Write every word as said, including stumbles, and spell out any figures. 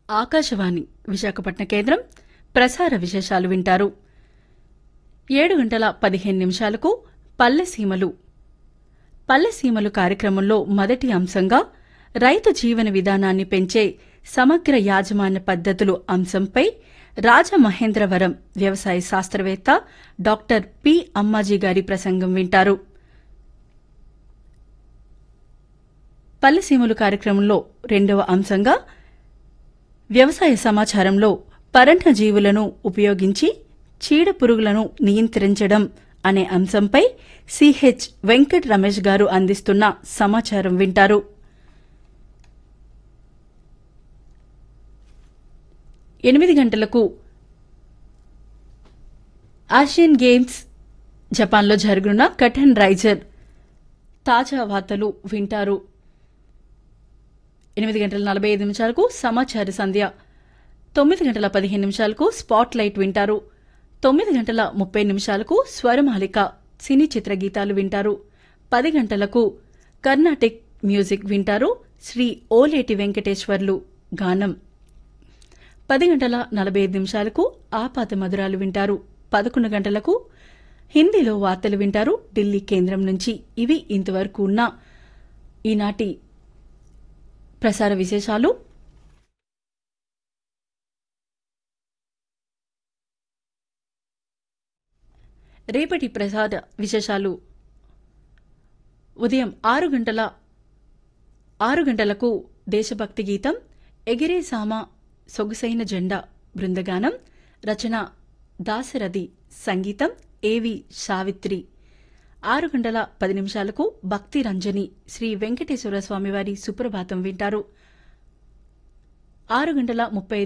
ఆకాశవాణి విశాఖపట్నం కేంద్రం ప్రసార విశేషాలు వింటారు. ఏడు గంటల పదిహేను నిమిషాలకు పల్లెసీమలు పల్లెసీమలు కార్యక్రమంలో మొదటి అంశంగా రైతు జీవన విధానాన్ని పెంచే సమగ్ర యాజమాన్య పద్ధతులు అంశంపై రాజమహేంద్రవరం వ్యవసాయ శాస్త్రవేత్త డాక్టర్ పి అమ్మాజీ గారి ప్రసంగం వింటారు. పల్లెసీమలు కార్యక్రమంలో రెండవ అంశంగా వ్యవసాయ సమాచారంలో పరంఠ జీవులను ఉపయోగించి చీడపురుగులను నియంత్రించడం అనే అంశంపై సిహెచ్ వెంకట్ రమేష్ గారు అందిస్తున్న సమాచారం వింటారు. ఎనిమిది గంటలకు ఆసియన్ గేమ్స్ జపాన్లో జరగనున్న కటన్ రైజర్ తాజా వార్తలు వింటారు. ఎనిమిది గంటల నలభై ఐదు నిమిషాలకు సమాచార సంధ్య, తొమ్మిది గంటల పదిహేను నిమిషాలకు స్పాట్ లైట్ వింటారు. తొమ్మిది గంటల ముప్పై నిమిషాలకు స్వరమాలిక సినీ చిత్ర గీతాలు వింటారు. పది గంటలకు కర్ణాటిక్ మ్యూజిక్ వింటారు. శ్రీ ఓలేటి వెంకటేశ్వర్లు గానం. పది గంటల నలభై ఐదు నిమిషాలకు ఆపాత మధురాలు వింటారు. పదకొండు గంటలకు హిందీలో వార్తలు వింటారు ఢిల్లీ కేంద్రం నుంచి. ఇవి ఇంతవరకు ఉన్న ఈనాటి ప్రసార విశేషాలు. రేపటి ప్రసార విశేషాలు ఉదయం ఆరు గంటల ఆరు గంటలకు దేశభక్తి గీతం ఎగిరే సామ సొగసైన జెండా బృందగానం, రచన దాశరథి, సంగీతం ఏవి సావిత్రి. ఆరు గంటల పది నిమిషాలకు భక్తి రంజని శ్రీ వెంకటేశ్వర స్వామివారి సుప్రభాతం వింటారు. ఆరు గంటల ముప్పై